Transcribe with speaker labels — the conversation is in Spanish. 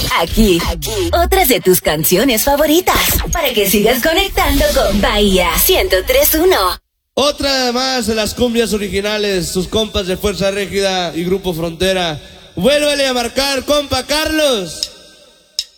Speaker 1: Aquí, otras de tus canciones favoritas, para que sigas conectando con Bahía 103.1.
Speaker 2: Otra más de las cumbias originales, sus compas de Fuerza Régida y Grupo Frontera. Vuélvele a marcar, compa Carlos.